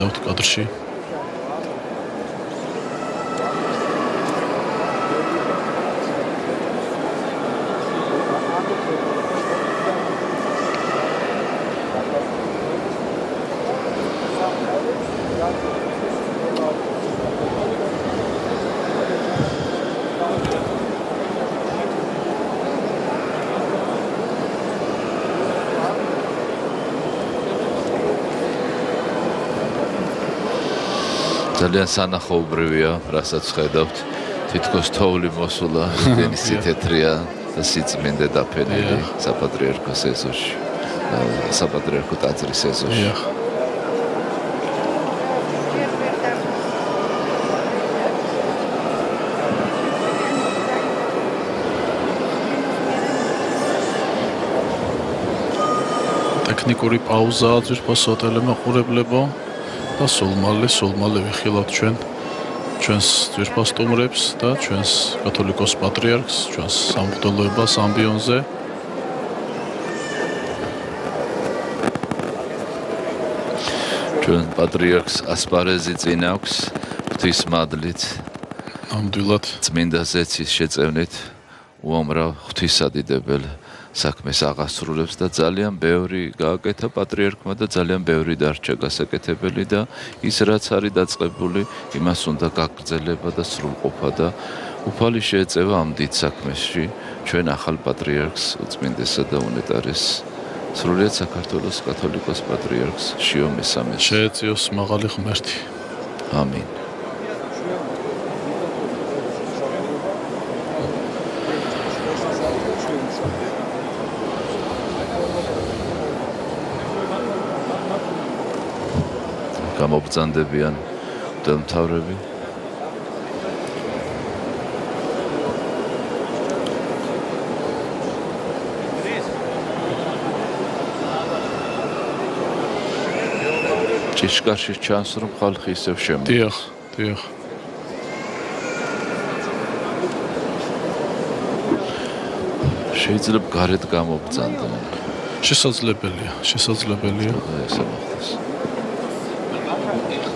დავთ კადრში. ძალიან სანახაობრივია, რასაც ხედავთ. თითქოს თოვლი მოსულა, დენისი თეთრია და სიწმინდე დაფენილი საპატრიარქოს ეზოში. საპატრიარქო ტაძრის ეზოში. ტექნიკური პაუზაა ძვირფასო ტელემაყურებლებო. და სულ მალე ვიხილავთ ჩვენს ძვირფას სტუმრებს და ჩვენს კათოლიკოს პატრიარქს, ჩვენს სამღვდელოებას ამბიონზე. ჩვენ პატრიარქს ასპარეზი წინ აქვს ღვთისმადლით. ნამდვილად წმინდა ზეცის შეწევნით უამრავ ღვთისადიდებელ საქმეს აღასრულებს და ძალიან ბევრი გააკეთა პატრიარქმა და ძალიან ბევრი დარჩა გასაკეთებელი და ის რაც არის დაწყებული იმას უნდა გაგრძელება და სრულყოფა და უფალი შეეწევა ამ დიდ საქმეში ჩვენ ახალ პატრიარქს უწმინდესა და უნეტარეს სრულიად საქართველოს კათოლიკოს პატრიარქს შიო მესამეს შეეწიოს მაღალი ღმერთი. ამინ. გამობრძანდებიან მღვდელმთავრები. ჭიშკარში ჩანს რომ ხალხი ისევ შემოდის. დიახ. შეიძლება გარეთ გამობრძანდნენ. შესაძლებელია. ესა მოხდეს.